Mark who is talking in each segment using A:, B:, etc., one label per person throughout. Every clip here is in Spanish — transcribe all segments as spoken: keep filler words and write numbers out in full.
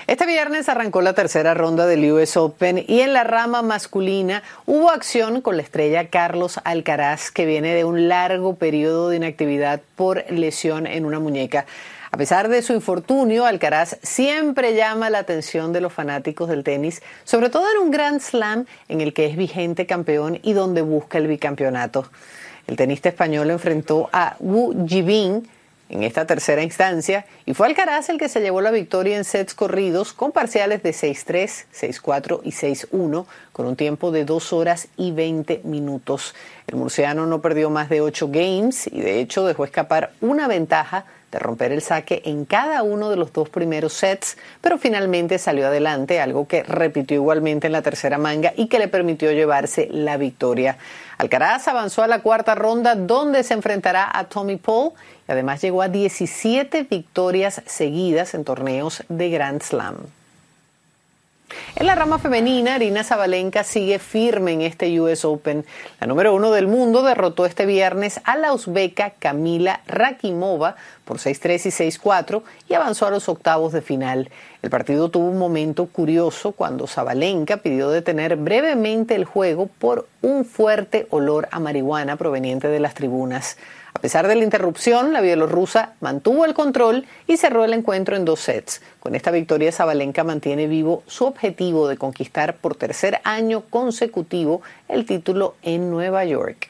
A: Este viernes arrancó la tercera ronda del U S Open y en la rama masculina hubo acción con la estrella Carlos Alcaraz, que viene de un largo periodo de inactividad por lesión en una muñeca. A pesar de su infortunio, Alcaraz siempre llama la atención de los fanáticos del tenis, sobre todo en un Grand Slam en el que es vigente campeón y donde busca el bicampeonato. El tenista español enfrentó a Wu Jibin en esta tercera instancia y fue Alcaraz el que se llevó la victoria en sets corridos con parciales de seis tres, seis cuatro y seis uno con un tiempo de dos horas y veinte minutos. El murciano no perdió más de ocho games y de hecho dejó escapar una ventaja de romper el saque en cada uno de los dos primeros sets, pero finalmente salió adelante, algo que repitió igualmente en la tercera manga y que le permitió llevarse la victoria. Alcaraz avanzó a la cuarta ronda, donde se enfrentará a Tommy Paul y además llegó a diecisiete victorias seguidas en torneos de Grand Slam. En la rama femenina, Aryna Sabalenka sigue firme en este U S Open. La número uno del mundo derrotó este viernes a la uzbeka Kamila Rakimova por seis tres y seis cuatro y avanzó a los octavos de final. El partido tuvo un momento curioso cuando Sabalenka pidió detener brevemente el juego por un fuerte olor a marihuana proveniente de las tribunas. A pesar de la interrupción, la bielorrusa mantuvo el control y cerró el encuentro en dos sets. Con esta victoria, Sabalenka mantiene vivo su objetivo de conquistar por tercer año consecutivo el título en Nueva York.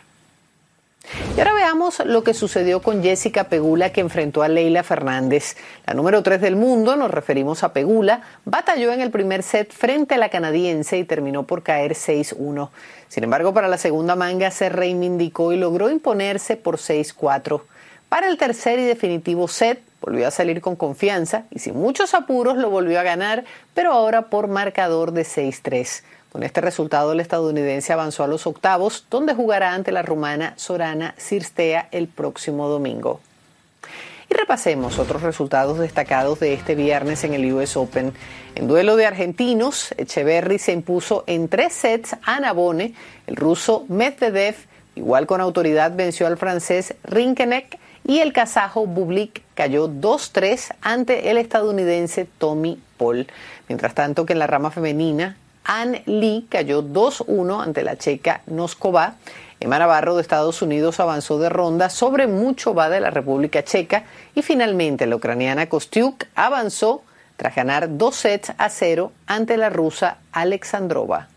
A: Y ahora veamos lo que sucedió con Jessica Pegula, que enfrentó a Leylah Fernández. La número tres del mundo, nos referimos a Pegula, batalló en el primer set frente a la canadiense y terminó por caer seis uno. Sin embargo, para la segunda manga se reivindicó y logró imponerse por seis cuatro. Para el tercer y definitivo set, volvió a salir con confianza y sin muchos apuros lo volvió a ganar, pero ahora por marcador de seis tres. Con este resultado, el estadounidense avanzó a los octavos, donde jugará ante la rumana Sorana Cirstea el próximo domingo. Y repasemos otros resultados destacados de este viernes en el U S Open. En duelo de argentinos, Echeverry se impuso en tres sets a Nabone. El ruso Medvedev, igual con autoridad, venció al francés Rinkeneck y el kazajo Bublik cayó dos tres ante el estadounidense Tommy Paul. Mientras tanto que en la rama femenina, Ann Lee cayó dos uno ante la checa Noskova. Emma Navarro de Estados Unidos avanzó de ronda sobre Muchova de la República Checa y finalmente la ucraniana Kostyuk avanzó tras ganar dos sets a cero ante la rusa Alexandrova.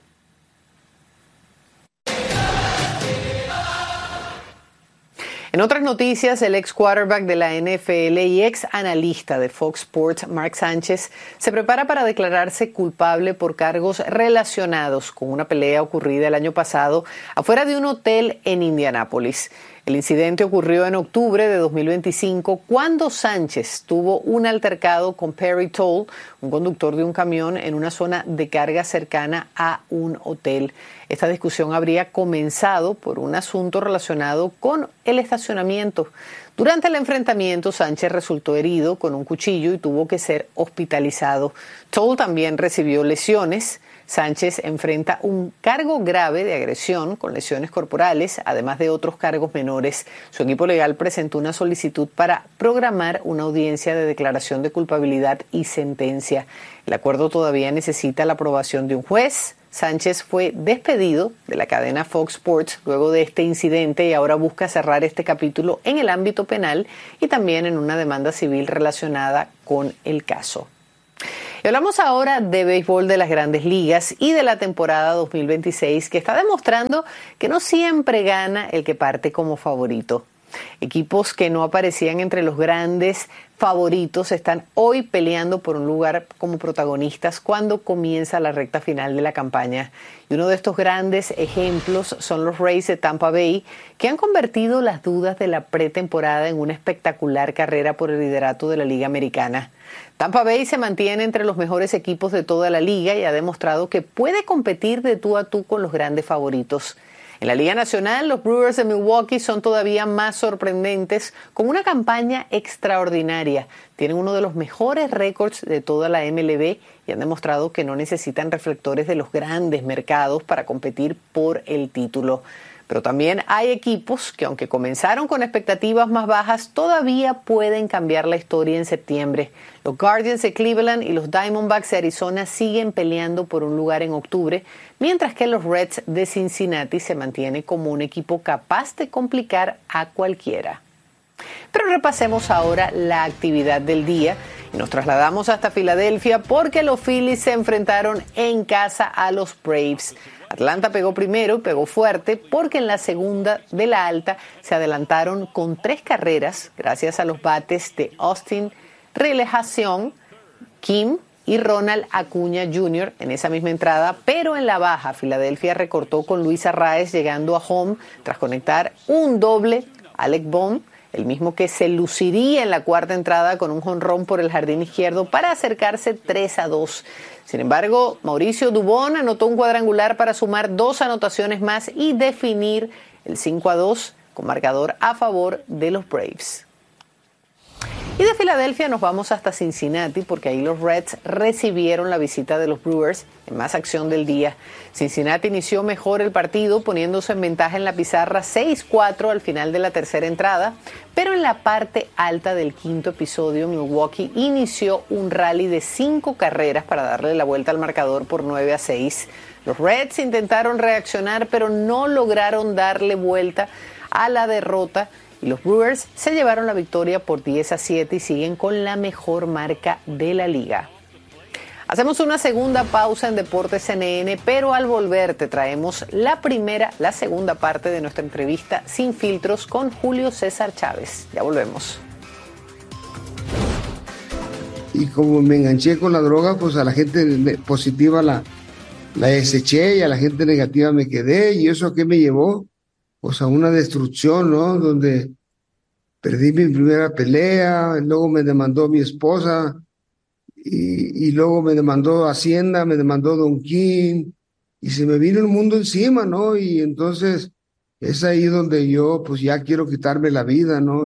A: En otras noticias, el ex quarterback de la N F L y ex analista de Fox Sports, Mark Sánchez, se prepara para declararse culpable por cargos relacionados con una pelea ocurrida el año pasado afuera de un hotel en Indianápolis. El incidente ocurrió en octubre de dos mil veinticinco, cuando Sánchez tuvo un altercado con Perry Toll, un conductor de un camión en una zona de carga cercana a un hotel. Esta discusión habría comenzado por un asunto relacionado con el estacionamiento. Durante el enfrentamiento, Sánchez resultó herido con un cuchillo y tuvo que ser hospitalizado. Toll también recibió lesiones. Sánchez enfrenta un cargo grave de agresión con lesiones corporales, además de otros cargos menores. Su equipo legal presentó una solicitud para programar una audiencia de declaración de culpabilidad y sentencia. El acuerdo todavía necesita la aprobación de un juez. Sánchez fue despedido de la cadena Fox Sports luego de este incidente y ahora busca cerrar este capítulo en el ámbito penal y también en una demanda civil relacionada con el caso. Y hablamos ahora de béisbol de las Grandes Ligas y de la temporada dos mil veintiséis, que está demostrando que no siempre gana el que parte como favorito. Equipos que no aparecían entre los grandes favoritos están hoy peleando por un lugar como protagonistas cuando comienza la recta final de la campaña. Y uno de estos grandes ejemplos son los Rays de Tampa Bay, que han convertido las dudas de la pretemporada en una espectacular carrera por el liderato de la Liga Americana. Tampa Bay se mantiene entre los mejores equipos de toda la liga y ha demostrado que puede competir de tú a tú con los grandes favoritos. En la Liga Nacional, los Brewers de Milwaukee son todavía más sorprendentes, con una campaña extraordinaria. Tienen uno de los mejores récords de toda la M L B y han demostrado que no necesitan reflectores de los grandes mercados para competir por el título. Pero también hay equipos que, aunque comenzaron con expectativas más bajas, todavía pueden cambiar la historia en septiembre. Los Guardians de Cleveland y los Diamondbacks de Arizona siguen peleando por un lugar en octubre, mientras que los Reds de Cincinnati se mantienen como un equipo capaz de complicar a cualquiera. Pero repasemos ahora la actividad del día y nos trasladamos hasta Filadelfia porque los Phillies se enfrentaron en casa a los Braves. Atlanta pegó primero y pegó fuerte porque en la segunda de la alta se adelantaron con tres carreras gracias a los bates de Austin Relajación, Kim y Ronald Acuña junior en esa misma entrada, pero en la baja Filadelfia recortó con Luis Arraez llegando a home tras conectar un doble Alec Bohm, el mismo que se luciría en la cuarta entrada con un jonrón por el jardín izquierdo para acercarse tres a dos. Sin embargo, Mauricio Dubón anotó un cuadrangular para sumar dos anotaciones más y definir el cinco a dos con marcador a favor de los Braves. Y de Filadelfia nos vamos hasta Cincinnati porque ahí los Reds recibieron la visita de los Brewers en más acción del día. Cincinnati inició mejor el partido poniéndose en ventaja en la pizarra seis cuatro al final de la tercera entrada, pero en la parte alta del quinto episodio Milwaukee inició un rally de cinco carreras para darle la vuelta al marcador por nueve a seis. Los Reds intentaron reaccionar pero no lograron darle vuelta a la derrota y los Brewers se llevaron la victoria por diez a siete y siguen con la mejor marca de la liga. Hacemos una segunda pausa en Deportes N N, pero al volver te traemos la primera, la segunda parte de nuestra entrevista Sin Filtros con Julio César Chávez. Ya volvemos.
B: Y como me enganché con la droga, pues a la gente positiva la, la deseché y a la gente negativa me quedé. ¿Y eso a qué me llevó? Pues a una destrucción, ¿no? Donde perdí mi primera pelea, luego me demandó mi esposa y, y luego me demandó Hacienda, me demandó Don King y se me vino el mundo encima, ¿no? Y entonces es ahí donde yo pues ya quiero quitarme la vida, ¿no?